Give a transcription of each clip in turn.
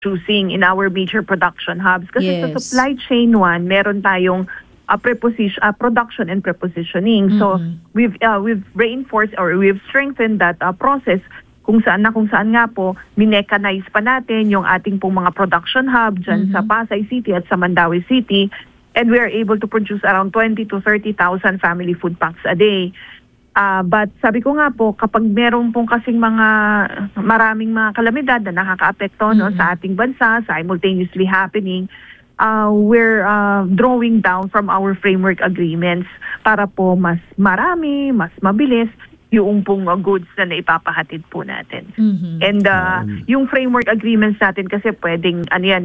choosing in our major production hubs. Kasi sa Yes. supply chain one, meron tayong production and prepositioning. So we've reinforced or we've strengthened that process kung saan nga po minecanize pa natin yung ating pong mga production hub dyan sa Pasay City at sa Mandaue City, and we are able to produce around 20 to 30,000 family food packs a day. But sabi ko nga po, kapag meron pong kasing maraming mga kalamidad na nakakaapekto no, sa ating bansa, simultaneously happening, we're drawing down from our framework agreements para po mas marami, mas mabilis yung pong goods na naipapahatid po natin. And yung framework agreements natin kasi pwedeng,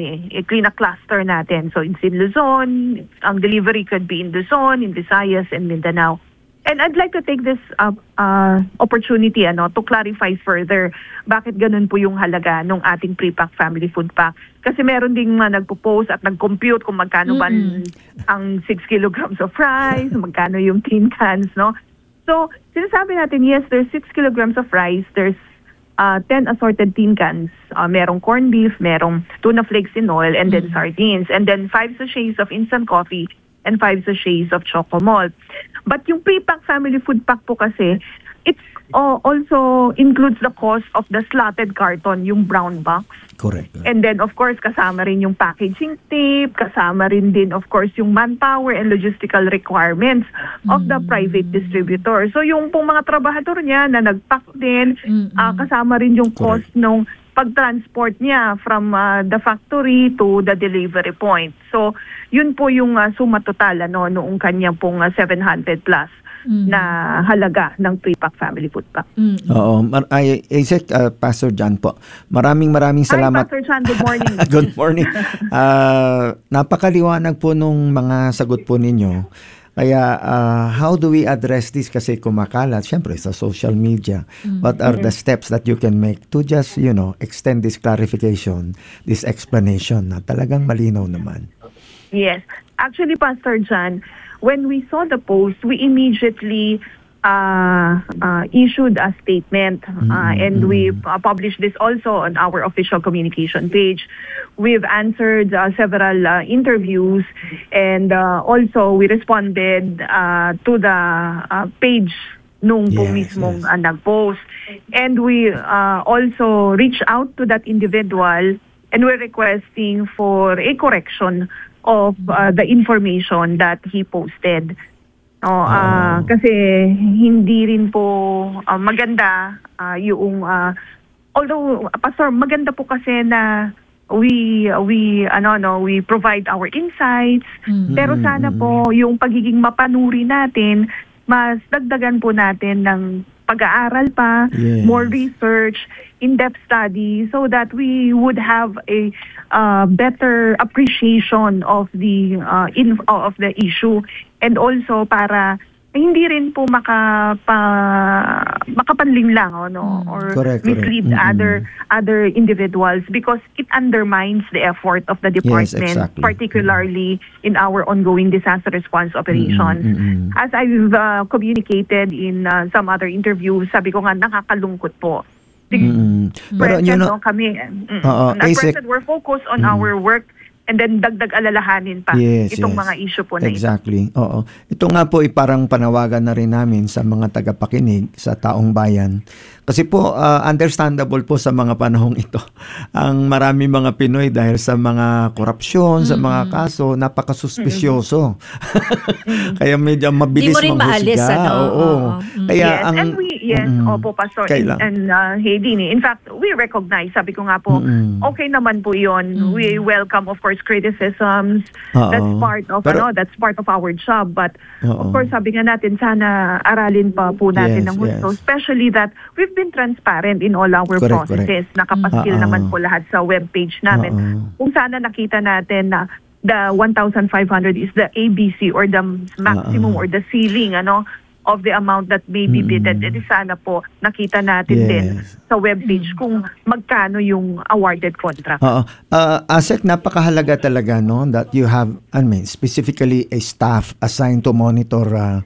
cluster natin. So it's in Luzon, ang delivery could be in Luzon, in Visayas, and Mindanao. And I'd like to take this opportunity to clarify further bakit ganun po yung halaga ng ating pre-pack family food pack. Kasi meron ding nagpo-post at nag-compute kung magkano ba ang 6 kilograms of rice, magkano yung tin cans, no? So, sinasabi natin, yes, there's 6 kilograms of rice, there's 10 assorted tin cans, merong corned beef, merong tuna flakes in oil, and then sardines, and then 5 sachets of instant coffee, and 5 sachets of choco malt. But yung pre-pack family food pack po kasi, it's also includes the cost of the slotted carton, yung brown box. Correct. And then, of course, kasama rin yung packaging tape, kasama rin din, of course, yung manpower and logistical requirements of the private distributor. So, yung pong mga trabahador niya na nag-pack din, kasama rin yung cost nung pag-transport niya from the factory to the delivery point. So, yun po yung suma total noong kanyang pong 700 plus na halaga ng pre-pack family food pack. Oo. Isaac, Pastor John po. Maraming salamat. Hi, Pastor John. Good morning. Good morning. Napakaliwanag po nung mga sagot po ninyo. Kaya how do we address this? Kasi kumakalat, syempre sa social media. What are the steps that you can make to just, extend this clarification, this explanation na talagang malinaw naman? Yes. Actually, Pastor John, when we saw the post, we immediately issued a statement and we published this also on our official communication page. We've answered several interviews, and also we responded to the page nung po mismong nag-post. And we also reached out to that individual, and we're requesting for a correction of the information that he posted. Kasi hindi rin po maganda yung although Pastor, maganda po kasi na we provide our insights, pero sana po yung pagiging mapanuri natin, mas dagdagan po natin ng pag-aaral pa, more research, in-depth study, so that we would have a better appreciation of the issue, and also para hindi rin po makapanling lang or mislead other individuals, because it undermines the effort of the department, particularly in our ongoing disaster response operations. As I've communicated in some other interviews, sabi ko nga, nakakalungkot po. Pero kami, at present, we're focused on our work, and then dagdag alalahanin pa itong mga issue po na Exactly. Oo. Ito nga po parang panawagan na rin namin sa mga tagapakinig, sa taong bayan. Kasi po, understandable po sa mga panahong ito. Ang marami mga Pinoy dahil sa mga korupsyon, sa mga kaso, napakasuspisyoso. Kaya medyo mabilis manghusga. Kaya opo, Pastor. And Heidi, in fact, we recognize, sabi ko nga po, okay naman po yun. We welcome, of course, criticisms. That's part of our job. But of course, sabi nga natin, sana aralin pa po natin ng gusto. Especially that we've been transparent in all our processes. Nakapaskil naman po lahat sa webpage namin. Kung sana nakita natin na the 1,500 is the ABC or the maximum or the ceiling of the amount that may be bidded. Sana po nakita natin din sa webpage kung magkano yung awarded contract. Asek, napakahalaga talaga that you have, specifically a staff assigned to monitor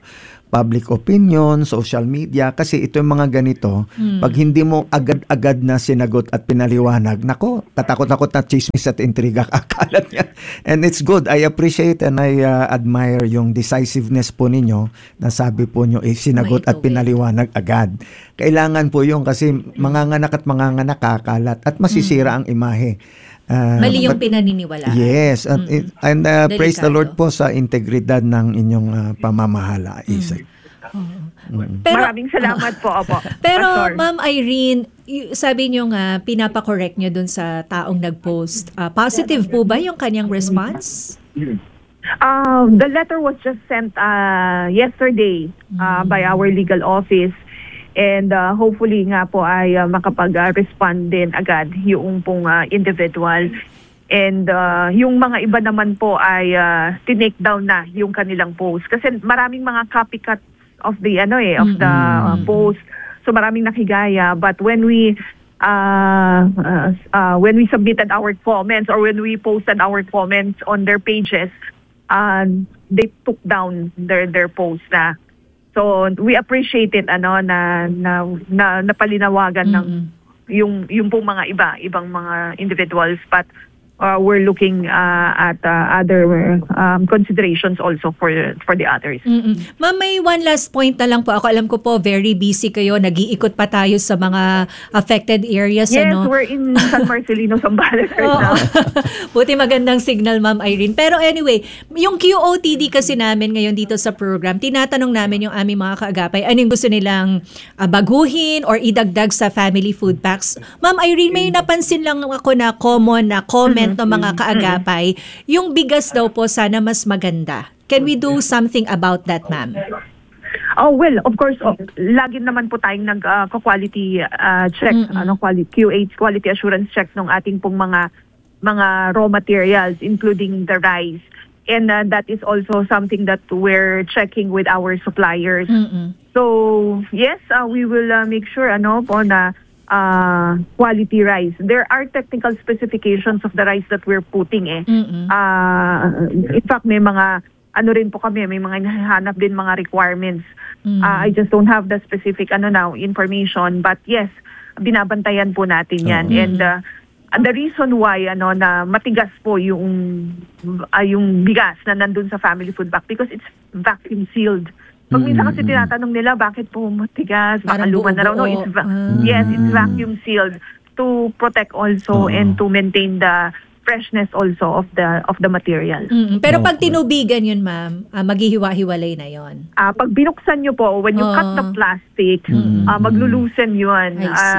public opinion, social media, kasi ito yung mga ganito, pag hindi mo agad-agad na sinagot at pinaliwanag, nako, katakot-takot na chismis at intriga kakalat yan. And it's good. I appreciate and I admire yung decisiveness po ninyo na sabi po nyo, sinagot at pinaliwanag agad. Kailangan po yung kasi manganganak kakalat at masisira ang imahe. Mali yung pinaniniwalaan. Yes. And praise the Lord po sa integridad ng inyong pamamahala, Isay. Pero, maraming salamat po, Opo. Pero, Pastor. Ma'am Irene, sabi nyo nga, pinapakorek nyo dun sa taong nag-post. Positive po ba yung kanyang response? The letter was just sent yesterday by our legal office. And hopefully nga po ay makapag-respond din agad yung pong individual. And yung mga iba naman po ay tinake down na yung kanilang post. Kasi maraming mga copycats of the post. So maraming nakigaya. But when we submitted our comments or when we posted our comments on their pages, they took down their post na. So we appreciate it na napalinawagan ng yung pong mga ibang mga individuals, but we're looking at other considerations also for the others. Ma'am, may one last point na lang po. Ako alam ko po very busy kayo. Nag-iikot pa tayo sa mga affected areas. Yes, we're in San Marcelino, Zambales right now. Buti magandang signal, Ma'am Irene. Pero anyway, yung QOTD kasi namin ngayon dito sa program, tinatanong namin yung aming mga kaagapay, anong gusto nilang baguhin or idagdag sa family food packs. Ma'am Irene, may napansin lang ako na common na comment ng mga kaagapay, yung bigas daw po sana mas maganda. Can we do something about that, ma'am? Oh, well, of course, lagi naman po tayong nag-quality check, quality assurance check ng ating pong mga raw materials, including the rice. And that is also something that we're checking with our suppliers. So, yes, we will make sure po na quality rice. There are technical specifications of the rice that we're putting in fact, may mga rin po kami, may mga hinahanap din mga requirements. I just don't have the specific information, but yes, binabantayan po natin yan. And the reason why na matigas po yung bigas na nandun sa family food pack, because it's vacuum sealed. Pag minsan kasi tinatanong nila, bakit po matigas? Baka luma na raw. No, yes, it's vacuum sealed to protect also and to maintain the freshness also of the material. Pero pag tinubigan yun, ma'am, maghihiwa-hiwalay na yun. Pag binuksan nyo po, when you cut the plastic, maglulusen yun.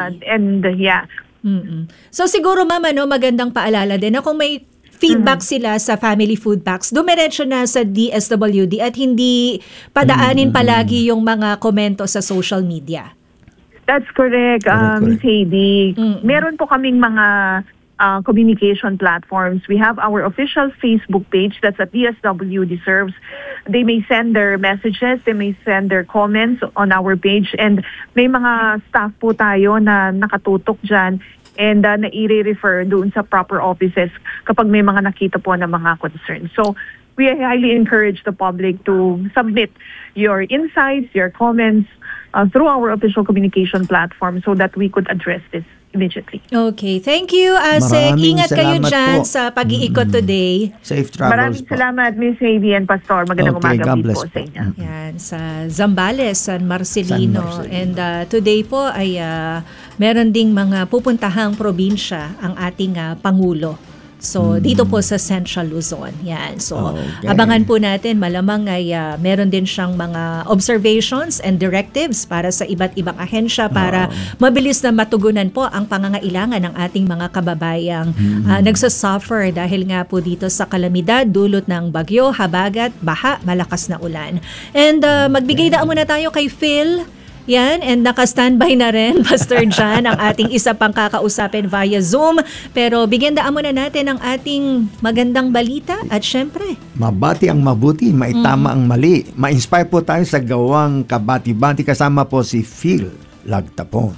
So siguro, ma'am, magandang paalala din na kung may feedback sila sa family food packs, dumiretso na sa DSWD at hindi padaanin palagi yung mga komento sa social media. That's correct, Ms. Heidi. Meron po kaming mga communication platforms. We have our official Facebook page, that's at DSWD Serves. They may send their messages, they may send their comments on our page, and may mga staff po tayo na nakatutok dyan and na i-refer doon sa proper offices kapag may mga nakita po na mga concerns. So, we highly encourage the public to submit your insights, your comments through our official communication platform so that we could address this immediately. Okay. Thank you, Asek. Ingat kayo dyan po sa pag-iikot today. Safe travels. Maraming salamat, Ms. Heidi and Pastor. Magandang umaga po sa inyo. Yan, sa Zambales, San Marcelino. And today po ay meron ding mga pupuntahang probinsya ang ating Pangulo. So, dito po sa Central Luzon. Yan. So, abangan po natin. Malamang ay meron din siyang mga observations and directives para sa iba't ibang ahensya para mabilis na matugunan po ang pangangailangan ng ating mga kababayang nagsasuffer dahil nga po dito sa kalamidad, dulot ng bagyo, habagat, baha, malakas na ulan. And magbigay daan muna tayo kay Phil. Yan, and naka-standby na rin, Pastor John, ang ating isa pang kakausapin via Zoom. Pero bigyan daan muna natin ang ating magandang balita at syempre, mabati ang mabuti, maitama ang mali. Ma-inspire po tayo sa gawang kabati-bati, kasama po si Phil Lagtapon.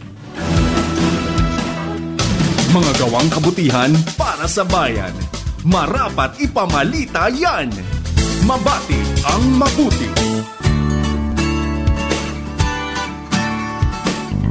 Mga gawang kabutihan para sa bayan. Marapat ipamalita yan. Mabati ang mabuti.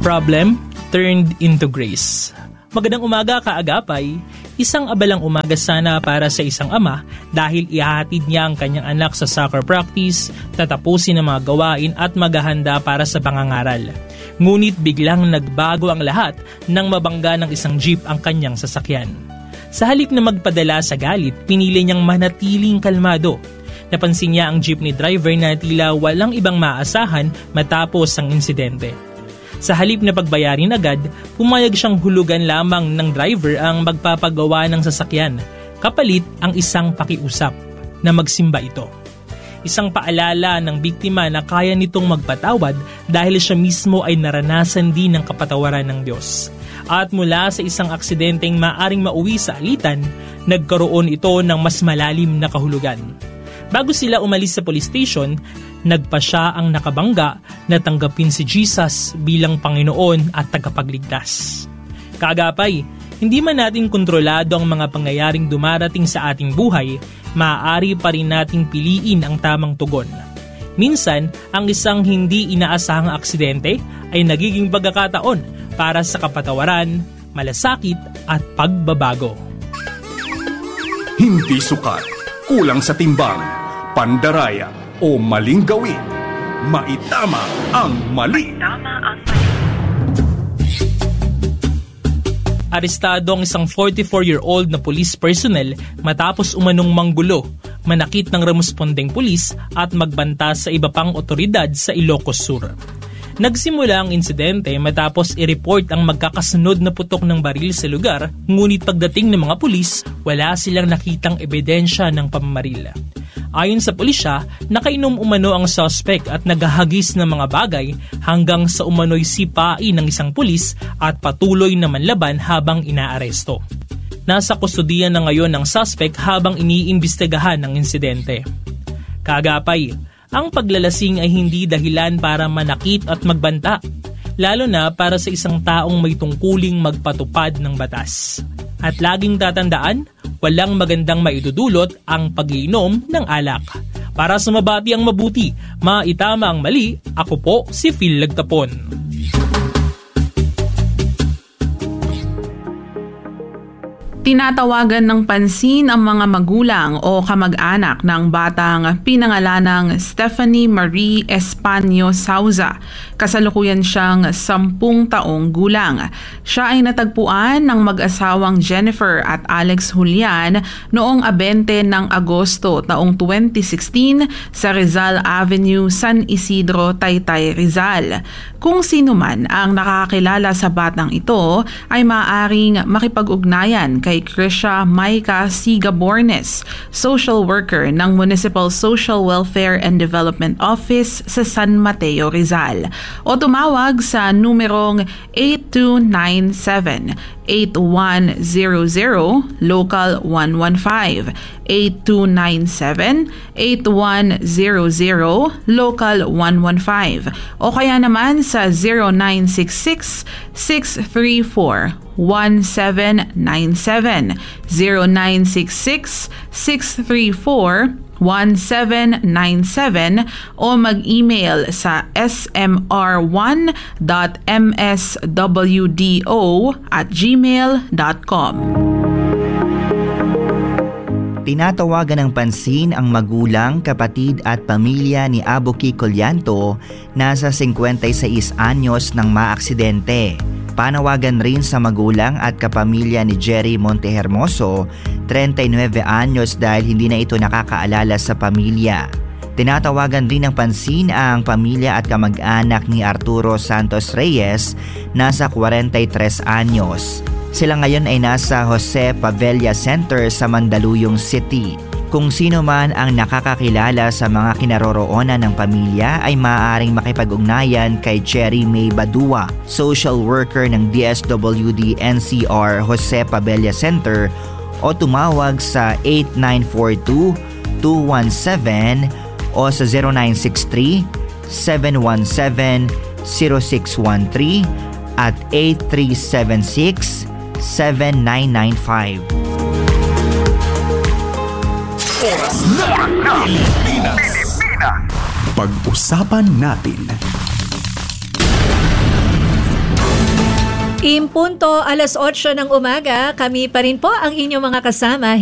Problem turned into grace. Magandang umaga kaagapay. Isang abalang umaga sana para sa isang ama dahil ihahatid niya ang kanyang anak sa soccer practice, tatapusin ang mga gawain at maghahanda para sa pangangaral. Ngunit biglang nagbago ang lahat nang mabangga ng isang jeep ang kanyang sasakyan. Sa halip na magpadala sa galit, pinili niyang manatiling kalmado. Napansin niya ang jeepney driver na tila walang ibang maasahan matapos ang insidente. Sa halip na pagbayarin agad, pumayag siyang hulugan lamang ng driver ang magpapagawa ng sasakyan, kapalit ang isang pakiusap na magsimba ito. Isang paalala ng biktima na kaya nitong magpatawad dahil siya mismo ay naranasan din ng kapatawaran ng Diyos. At mula sa isang aksidenteng maaring mauwi sa alitan, nagkaroon ito ng mas malalim na kahulugan. Bago sila umalis sa police station, nagpa siya ang nakabangga na tanggapin si Jesus bilang Panginoon at tagapagligtas. Kaagapay, hindi man natin kontrolado ang mga pangyayaring dumarating sa ating buhay, maaari pa rin nating piliin ang tamang tugon. Minsan, ang isang hindi inaasahang aksidente ay nagiging pagkakataon para sa kapatawaran, malasakit at pagbabago. Hindi sukat, kulang sa timbang, pandaraya o maling gawin. Maitama ang mali. Arestado ang isang 44-year-old na police personnel matapos umanong manggulo, manakit ng respondeng pulis at magbanta sa iba pang otoridad sa Ilocos Sur. Nagsimula ang insidente matapos i-report ang magkakasunod na putok ng baril sa lugar, ngunit pagdating ng mga pulis, wala silang nakitang ebidensya ng pamamaril. Ayon sa pulisya, nakainom umano ang suspect at naghahagis ng mga bagay hanggang sa umano'y sipain ng isang pulis at patuloy na manlaban habang inaaresto. Nasa kustudiya na ngayon ng suspect habang iniimbestigahan ng insidente. Kaagapay, ang paglalasing ay hindi dahilan para manakit at magbanta, lalo na para sa isang taong may tungkuling magpatupad ng batas. At laging tatandaan, walang magandang maidudulot ang pag-iinom ng alak. Para sa mabati ang mabuti, maitama ang mali, ako po si Phil Lagtapon. Tinatawagan ng pansin ang mga magulang o kamag-anak ng batang pinangalanang Stephanie Marie Espanyo Sauza. Kasalukuyan siyang 10 taong gulang. Siya ay natagpuan ng mag-asawang Jennifer at Alex Julian noong 20 ng Agosto taong 2016 sa Rizal Avenue, San Isidro, Taytay, Rizal. Kung sino man ang nakakilala sa batang ito ay maaaring makipag-ugnayan kay Krisha Maika Sigabornes, social worker ng Municipal Social Welfare and Development Office sa San Mateo, Rizal. O tumawag sa numerong 8297-8100 Local 115, 8297-8100 Local 115 o kaya naman sa 0966-634-1797, 0966-634-1797 o mag-email sa smr1.mswdo@gmail.com. Tinatawagan ng pansin ang magulang, kapatid at pamilya ni Aboki Collanto na sa 56 anyos ng maaksidente. Panawagan rin sa magulang at kapamilya ni Jerry Montehermoso, 39 anyos dahil hindi na ito nakakaalala sa pamilya. Tinatawagan rin ng pansin ang pamilya at kamag-anak ni Arturo Santos Reyes, nasa 43 anyos. Sila ngayon ay nasa Jose Pavella Center sa Mandaluyong City. Kung sino man ang nakakakilala sa mga kinaroroonan ng pamilya ay maaaring makipag-ugnayan kay Cherry May Badua, social worker ng DSWD NCR Jose Pavella Center, o tumawag sa 8942-217 o sa 0963-717-0613 at 8376-7995. Oras na Pilipinas. Pag-usapan natin. Impunto, 8:00 ng umaga, kami pa rin po ang inyong mga kasama.